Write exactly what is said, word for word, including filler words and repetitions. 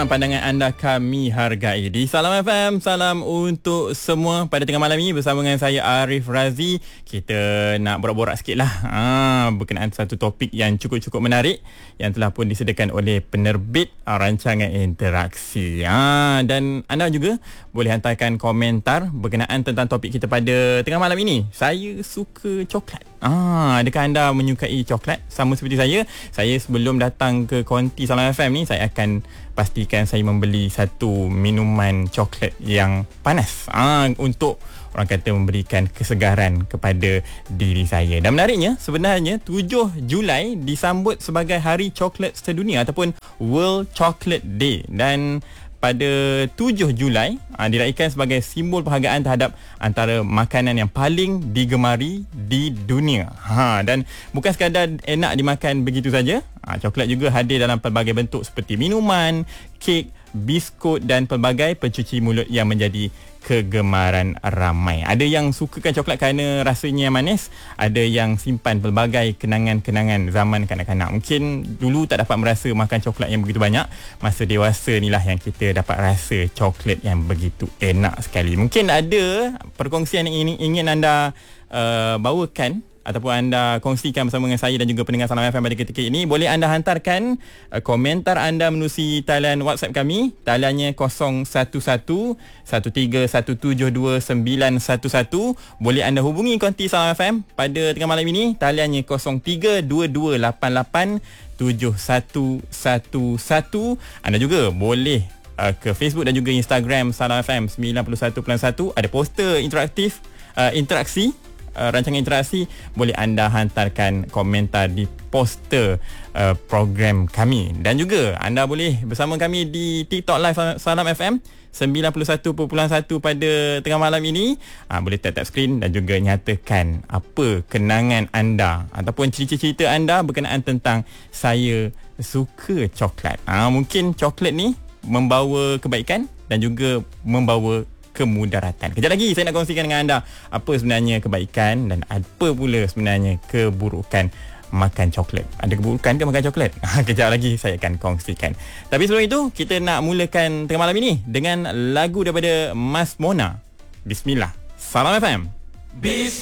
Ha, pandangan anda kami hargai. Di Salam F M, salam untuk semua pada tengah malam ini bersama dengan saya Arif Razi. Kita nak borak-borak sikit lah ha, berkenaan satu topik yang cukup-cukup menarik yang telah pun disediakan oleh penerbit ha, rancangan interaksi. Ha, dan anda juga boleh hantarkan komentar berkenaan tentang topik kita pada tengah malam ini. Saya suka coklat. Ah, adakah anda menyukai coklat sama seperti saya? Saya sebelum datang ke konti Salam F M ni, saya akan pastikan saya membeli satu minuman coklat yang panas. Ah, untuk orang kata memberikan kesegaran kepada diri saya. Dan menariknya, sebenarnya tujuh Julai disambut sebagai Hari Coklat Sedunia ataupun World Chocolate Day. Dan pada tujuh Julai aa, diraihkan sebagai simbol penghargaan terhadap antara makanan yang paling digemari di dunia. Ha, dan bukan sekadar enak dimakan begitu saja, ha, coklat juga hadir dalam pelbagai bentuk seperti minuman, kek, biskut dan pelbagai pencuci mulut yang menjadi kegemaran ramai. Ada yang sukakan coklat kerana rasanya yang manis, ada yang simpan pelbagai kenangan-kenangan zaman kanak-kanak. Mungkin dulu tak dapat merasa makan coklat yang begitu banyak, masa dewasa inilah yang kita dapat rasa coklat yang begitu enak sekali. Mungkin ada perkongsian yang ingin, ingin anda uh, bawakan ataupun anda kongsikan bersama dengan saya dan juga pendengar Salam F M pada ketika ini. Boleh anda hantarkan uh, komentar anda menerusi talian WhatsApp kami. Taliannya kosong satu satu satu tiga satu tujuh dua sembilan satu satu. Boleh anda hubungi konti Salam F M pada tengah malam ini. Taliannya kosong tiga dua dua lapan lapan tujuh satu satu satu. Anda juga boleh uh, ke Facebook dan juga Instagram Salam F M sembilan puluh satu perpuluhan satu. Ada poster interaktif, uh, interaksi Uh, rancangan interaksi. Boleh anda hantarkan komentar di poster uh, program kami. Dan juga anda boleh bersama kami di TikTok Live Salam F M sembilan puluh satu perpuluhan satu pada tengah malam ini. uh, Boleh tap-tap skrin dan juga nyatakan apa kenangan anda ataupun cerita-cerita anda berkenaan tentang saya suka coklat. uh, Mungkin coklat ni membawa kebaikan dan juga membawa kemudaratan. Kejap lagi saya nak kongsikan dengan anda apa sebenarnya kebaikan dan apa pula sebenarnya keburukan makan coklat. Ada keburukan ke makan coklat? Kejap lagi saya akan kongsikan. Tapi sebelum itu, kita nak mulakan tengah malam ini dengan lagu daripada Mas Mona. Bismillah. Salam F M. Bismillah.